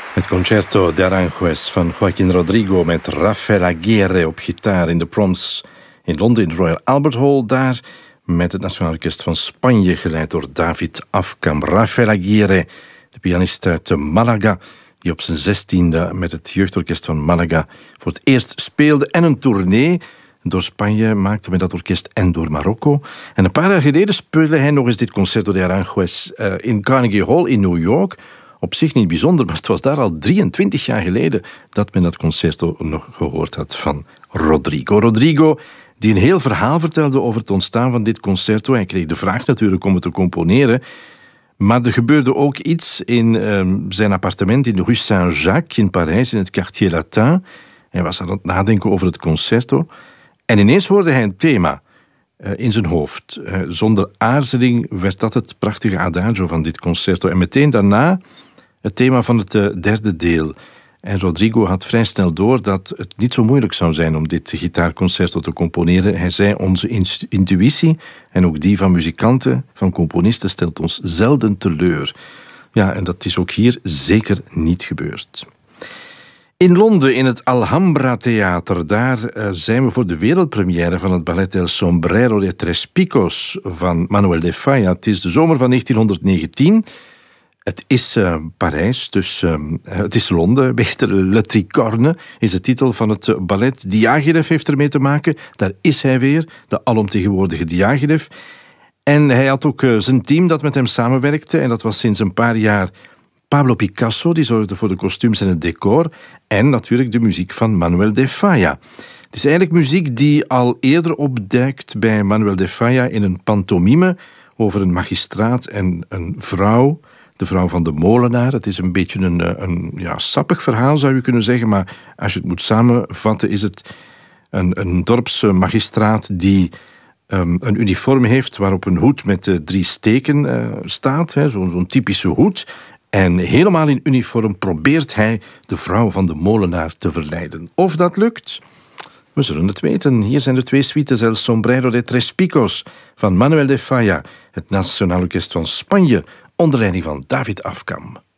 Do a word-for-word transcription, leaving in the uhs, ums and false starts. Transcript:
Het Concerto de Aranjuez van Joaquín Rodrigo met Rafael Aguirre op gitaar in de Proms in Londen, in de Royal Albert Hall. Daar met het Nationaal Orkest van Spanje, geleid door David Afkam. Rafael Aguirre, de pianist uit Malaga, die op zijn zestiende met het jeugdorkest van Malaga voor het eerst speelde en een tournee door Spanje maakte met dat orkest en door Marokko. En een paar jaar geleden speelde hij nog eens dit Concerto de Aranjuez uh, in Carnegie Hall in New York. Op zich niet bijzonder, maar het was daar al drieëntwintig jaar geleden dat men dat concerto nog gehoord had van Rodrigo. Rodrigo, die een heel verhaal vertelde over het ontstaan van dit concerto. Hij kreeg de vraag natuurlijk om het te componeren. Maar er gebeurde ook iets in uh, zijn appartement in de Rue Saint-Jacques in Parijs, in het Quartier Latin. Hij was aan het nadenken over het concerto. En ineens hoorde hij een thema uh, in zijn hoofd. Uh, zonder aarzeling werd dat het prachtige adagio van dit concerto. En meteen daarna het thema van het uh, derde deel. En Rodrigo had vrij snel door dat het niet zo moeilijk zou zijn om dit gitaarconcerto te componeren. Hij zei, onze intuïtie en ook die van muzikanten, van componisten, stelt ons zelden teleur. Ja, en dat is ook hier zeker niet gebeurd. In Londen, in het Alhambra Theater, daar uh, zijn we voor de wereldpremière van het ballet El Sombrero de Tres Picos van Manuel de Falla. Het is de zomer van negentienhonderdnegentien. Het is uh, Parijs, dus uh, het is Londen. Beter, Le Tricorne is de titel van het ballet. Diaghilev heeft ermee te maken. Daar is hij weer, de alomtegenwoordige Diaghilev. En hij had ook uh, zijn team dat met hem samenwerkte. En dat was sinds een paar jaar Pablo Picasso, die zorgde voor de kostuums en het decor. En natuurlijk de muziek van Manuel de Falla. Het is eigenlijk muziek die al eerder opduikt bij Manuel de Falla in een pantomime over een magistraat en een vrouw, de vrouw van de molenaar. Het is een beetje een, een ja, sappig verhaal, zou je kunnen zeggen, maar als je het moet samenvatten, is het een, een dorpsmagistraat die um, een uniform heeft waarop een hoed met uh, drie steken uh, staat, hè, zo, zo'n typische hoed. En helemaal in uniform probeert hij de vrouw van de molenaar te verleiden. Of dat lukt? We zullen het weten. Hier zijn de twee suites El Sombrero de Tres Picos van Manuel de Falla, het Nationaal Orkest van Spanje, onder leiding van David Afkam.